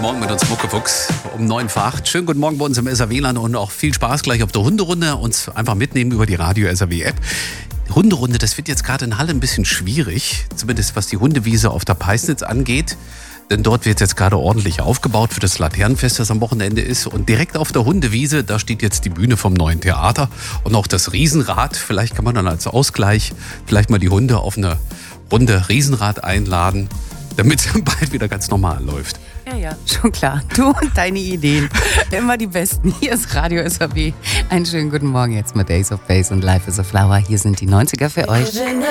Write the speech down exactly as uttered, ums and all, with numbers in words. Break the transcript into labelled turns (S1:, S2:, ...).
S1: Guten Morgen mit uns Muckefuchs um neun vor acht. Schönen guten Morgen bei uns im S R W-Land und auch viel Spaß gleich auf der Hunderunde. Uns einfach mitnehmen über die Radio-S R W-App. Hunderunde, das wird jetzt gerade in Halle ein bisschen schwierig. Zumindest was die Hundewiese auf der Peisnitz angeht. Denn dort wird jetzt gerade ordentlich aufgebaut für das Laternenfest, das am Wochenende ist. Und direkt auf der Hundewiese, da steht jetzt die Bühne vom neuen Theater. Und auch das Riesenrad. Vielleicht kann man dann als Ausgleich vielleicht mal die Hunde auf eine Runde Riesenrad einladen, damit es bald wieder ganz normal läuft.
S2: Ja, ja, schon klar. Du und deine Ideen. Immer die besten. Hier ist Radio S R W. Einen schönen guten Morgen jetzt mit Ace of Base und Life is a Flower. Hier sind die neunziger für euch.